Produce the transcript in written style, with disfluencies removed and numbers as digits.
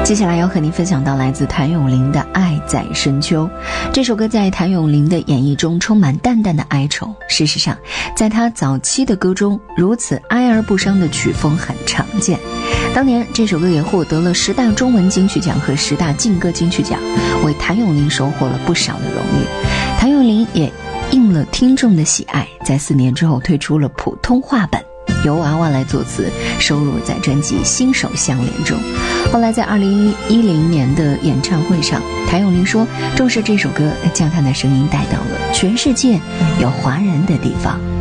接下来要和您分享到来自谭咏麟的《爱在深秋》。这首歌在谭咏麟的演绎中充满淡淡的哀愁，事实上在他早期的歌中，如此哀而不伤的曲风很常见。当年这首歌也获得了10大中文金曲奖和10大劲歌金曲奖，为谭咏麟收获了不少的荣誉。谭咏麟也应了听众的喜爱，在4年之后推出了普通话版，由娃娃来作词，收录在专辑《心手相连》中。后来在2010年的演唱会上，谭咏麟说，正是这首歌将他的声音带到了全世界有华人的地方。